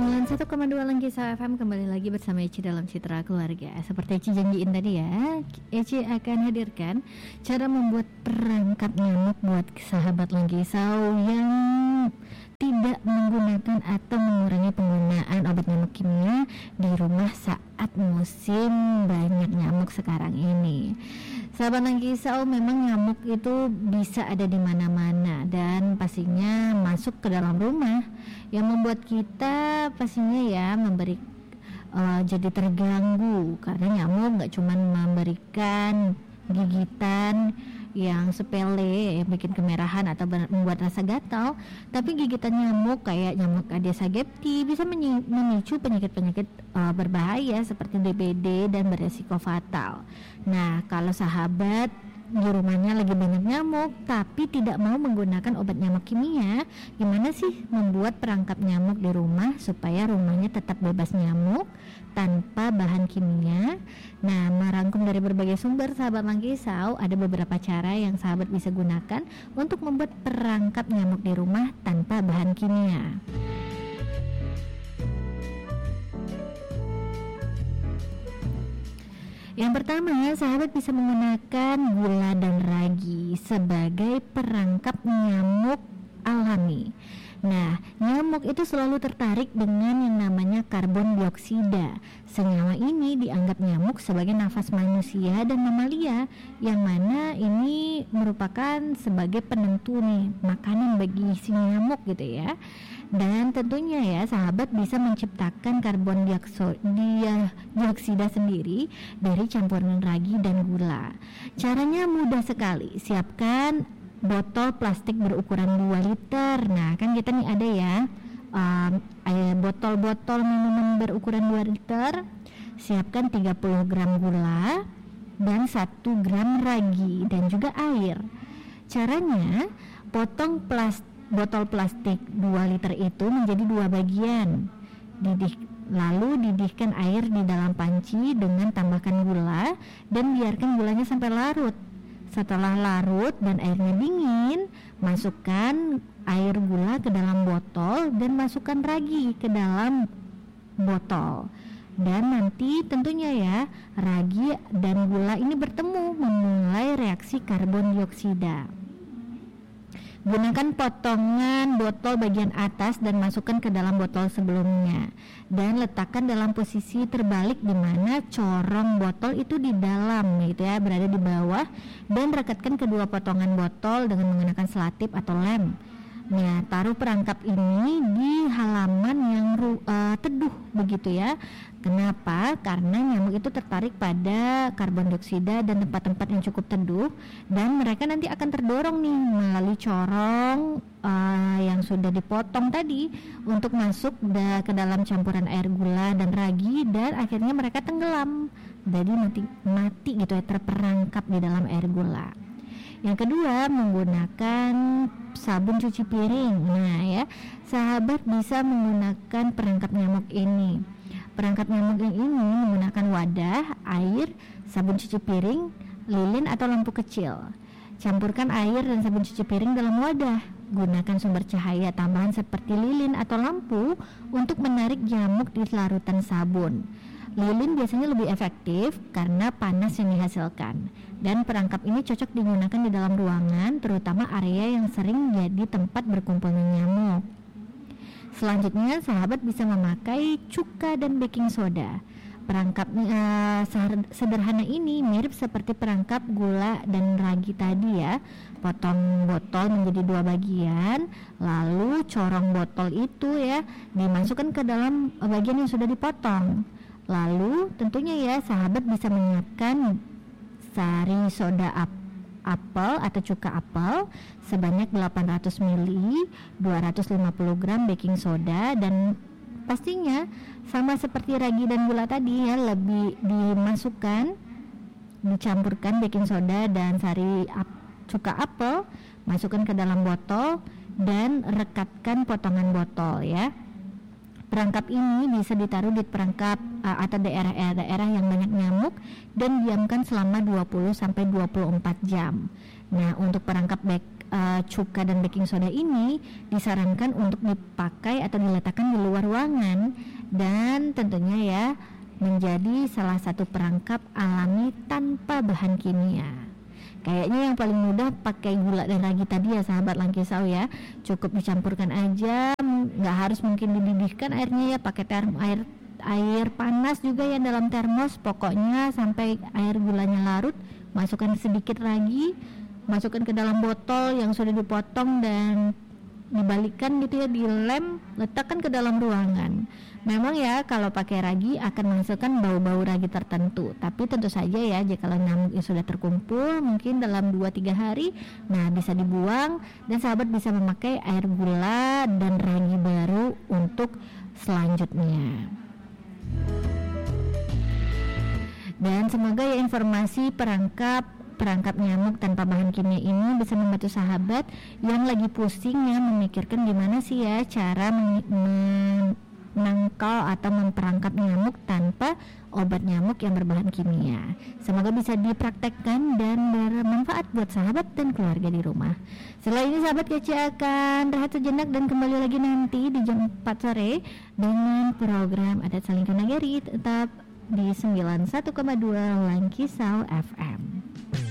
91,2 Langkisa FM kembali lagi bersama Eci dalam Citra Keluarga. Seperti Eci janjiin tadi ya, Eci akan hadirkan cara membuat perangkap nyamuk buat sahabat Langkisau yang tidak menggunakan atau mengurangi penggunaan obat nyamuk kimia di rumah saat musim banyak nyamuk sekarang ini. Sahabat Langkisau, memang nyamuk itu bisa ada di mana-mana dan pastinya masuk ke dalam rumah, yang membuat kita pastinya ya jadi terganggu, karena nyamuk nggak cuma memberikan gigitan yang sepele yang bikin kemerahan atau membuat rasa gatal, tapi gigitan nyamuk kayak nyamuk Aedes aegypti bisa memicu penyakit-penyakit berbahaya seperti DBD dan beresiko fatal. Nah, kalau sahabat di rumahnya lagi banyak nyamuk tapi tidak mau menggunakan obat nyamuk kimia, gimana sih membuat perangkap nyamuk di rumah supaya rumahnya tetap bebas nyamuk tanpa bahan kimia? Nah, merangkum dari berbagai sumber sahabat Langkisau, ada beberapa cara yang sahabat bisa gunakan untuk membuat perangkap nyamuk di rumah tanpa bahan kimia. Yang pertama, sahabat bisa menggunakan gula dan ragi sebagai perangkap nyamuk alami. Nah, nyamuk itu selalu tertarik dengan yang namanya karbon dioksida. Senyawa ini dianggap nyamuk sebagai nafas manusia dan mamalia, yang mana ini merupakan sebagai penentu nih makanan bagi si nyamuk gitu ya. Dan tentunya ya, sahabat bisa menciptakan karbon dioksida sendiri dari campuran ragi dan gula. Caranya mudah sekali. Siapkan botol plastik berukuran 2 liter. Nah, kan kita nih ada ya botol-botol minuman berukuran 2 liter. Siapkan 30 gram gula dan 1 gram ragi dan juga air. Caranya, potong botol plastik 2 liter itu menjadi 2 bagian. Lalu didihkan air di dalam panci dengan tambahkan gula dan biarkan gulanya sampai larut. Setelah larut dan airnya dingin, masukkan air gula ke dalam botol dan masukkan ragi ke dalam botol. Dan nanti tentunya ya, ragi dan gula ini bertemu memulai reaksi karbon dioksida. Gunakan potongan botol bagian atas dan masukkan ke dalam botol sebelumnya, dan letakkan dalam posisi terbalik di mana corong botol itu di dalam gitu ya, berada di bawah, dan rekatkan kedua potongan botol dengan menggunakan selatip atau lem. Nah, taruh perangkap ini di halaman yang teduh begitu ya. Kenapa? Karena nyamuk itu tertarik pada karbon dioksida dan tempat-tempat yang cukup teduh, dan mereka nanti akan terdorong nih melalui corong yang sudah dipotong tadi untuk masuk ke dalam campuran air gula dan ragi, dan akhirnya mereka tenggelam. Jadi mati gitu ya, terperangkap di dalam air gula. Yang kedua, menggunakan sabun cuci piring. Nah ya, sahabat bisa menggunakan perangkap nyamuk ini. Perangkap nyamuk ini menggunakan wadah, air, sabun cuci piring, lilin atau lampu kecil. Campurkan air dan sabun cuci piring dalam wadah. Gunakan sumber cahaya tambahan seperti lilin atau lampu untuk menarik nyamuk di larutan sabun. Lilin biasanya lebih efektif karena panas yang dihasilkan, dan perangkap ini cocok digunakan di dalam ruangan, terutama area yang sering jadi tempat berkumpulnya nyamuk. Selanjutnya, sahabat bisa memakai cuka dan baking soda. Perangkap sederhana ini mirip seperti perangkap gula dan ragi tadi ya. Potong botol menjadi 2 bagian, lalu corong botol itu ya dimasukkan ke dalam bagian yang sudah dipotong. Lalu tentunya ya, sahabat bisa menyiapkan sari soda apel atau cuka apel sebanyak 800 ml, 250 gram baking soda, dan pastinya sama seperti ragi dan gula tadi ya, lebih dicampurkan baking soda dan sari cuka apel, masukkan ke dalam botol dan rekatkan potongan botol ya. Perangkap ini bisa ditaruh di perangkap atau daerah-daerah yang banyak nyamuk dan diamkan selama 20-24 jam. Nah, untuk perangkap cuka dan baking soda ini disarankan untuk dipakai atau diletakkan di luar ruangan dan tentunya ya menjadi salah satu perangkap alami tanpa bahan kimia. Kayaknya yang paling mudah pakai gula dan ragi tadi ya sahabat Langkisau ya. Cukup dicampurkan aja, nggak harus mungkin dididihkan airnya ya, pakai air panas juga ya dalam termos. Pokoknya sampai air gulanya larut, masukkan sedikit ragi, masukkan ke dalam botol yang sudah dipotong dan dibalikkan gitu ya, dilem, letakkan ke dalam ruangan. Memang ya kalau pakai ragi akan menghasilkan bau-bau ragi tertentu, tapi tentu saja ya jika nyamuk yang sudah terkumpul mungkin dalam 2-3 hari, nah bisa dibuang dan sahabat bisa memakai air gula dan ragi baru untuk selanjutnya. Dan semoga ya informasi perangkap nyamuk tanpa bahan kimia ini bisa membantu sahabat yang lagi pusing ya memikirkan gimana sih ya cara menangkal atau memperangkap nyamuk tanpa obat nyamuk yang berbahan kimia. Semoga bisa dipraktekkan dan bermanfaat buat sahabat dan keluarga di rumah. Setelah ini sahabat kece akan rehat sejenak dan kembali lagi nanti di jam 4 sore dengan program Adat Salingkan Nagari, tetap di 91,2 Langkisau FM.